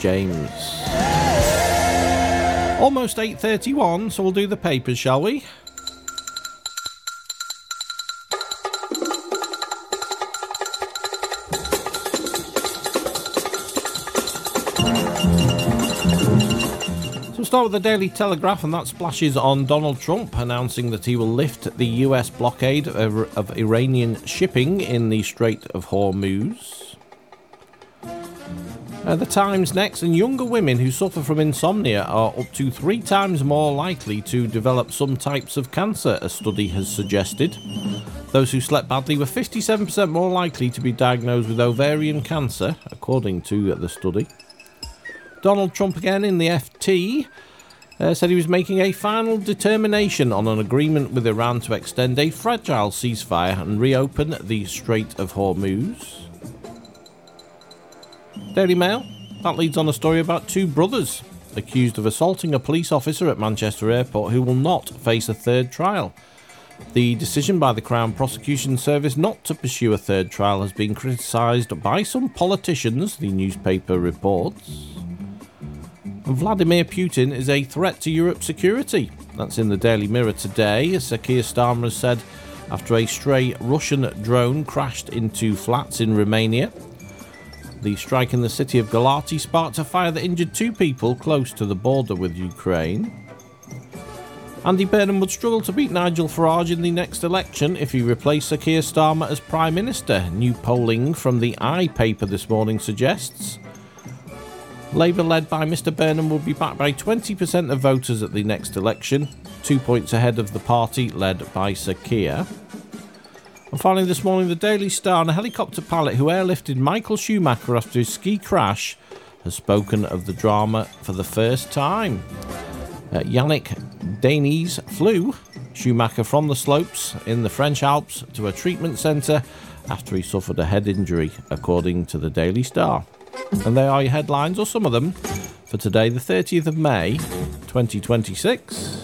James. Almost 8:31, so we'll do the papers, shall we? So we'll start with the Daily Telegraph, and that splashes on Donald Trump announcing that he will lift the US blockade of Iranian shipping in the Strait of Hormuz. The Times next, and younger women who suffer from insomnia are up to 3 times more likely to develop some types of cancer, a study has suggested. Those who slept badly were 57% more likely to be diagnosed with ovarian cancer, according to the study. Donald Trump again in the FT said he was making a final determination on an agreement with Iran to extend a fragile ceasefire and reopen the Strait of Hormuz. Daily Mail, that leads on a story about 2 brothers accused of assaulting a police officer at Manchester Airport who will not face a third trial. The decision by the Crown Prosecution Service not to pursue a third trial has been criticised by some politicians, the newspaper reports. Vladimir Putin is a threat to Europe's security. That's in the Daily Mirror today, Sir Keir Starmer has said after a stray Russian drone crashed into flats in Romania. The strike in the city of Galati sparked a fire that injured 2 people close to the border with Ukraine. Andy Burnham would struggle to beat Nigel Farage in the next election if he replaced Sir Keir Starmer as Prime Minister. New polling from the I paper this morning suggests Labour, led by Mr Burnham, will be backed by 20% of voters at the next election, 2 points ahead of the party led by Sir Keir. And finally this morning, the Daily Star, and a helicopter pilot who airlifted Michael Schumacher after his ski crash has spoken of the drama for the first time. Yannick Danis flew Schumacher from the slopes in the French Alps to a treatment centre after he suffered a head injury, according to the Daily Star. And there are your headlines, or some of them, for today, the 30th of May, 2026.